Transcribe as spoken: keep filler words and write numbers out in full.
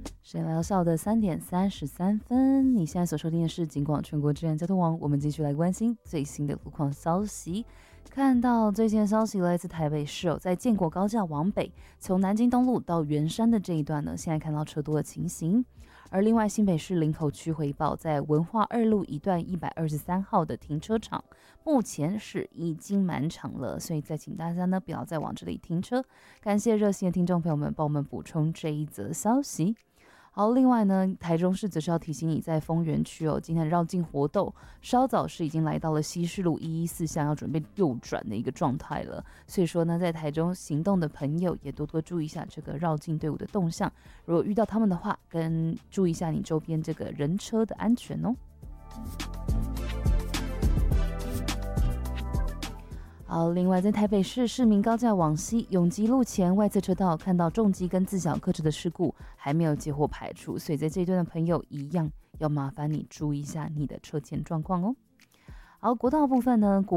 时间来到下午的三点三十三分，你现在所收听的是警广全国治安交通网，我们继续来关心最新的路况消息。看到最新的消息来自台北市哦，在建国高架往北，从南京东路到圆山的这一段呢，现在看到车多的情形。而另外新北市林口区回报，在文化二路一段一百二十三号的停车场，目前是已经满场了，所以再请大家呢不要再往这里停车。感谢热心的听众朋友们帮我们补充这一则消息。好，另外呢，台中市则是要提醒你，在丰原区哦，今天的绕境活动稍早是已经来到了西势路一一四巷，要准备右转的一个状态了。所以说呢，在台中行动的朋友也多多注意一下这个绕境队伍的动向，如果遇到他们的话，跟注意一下你周边这个人车的安全哦。好，另外在台北市市民高架往西永吉路前外侧车道看到重机跟自小客车的事故还没有接获排除，所以在这一段的朋友一样要麻烦你注意一下你的车前状况哦。好，国道部分呢，国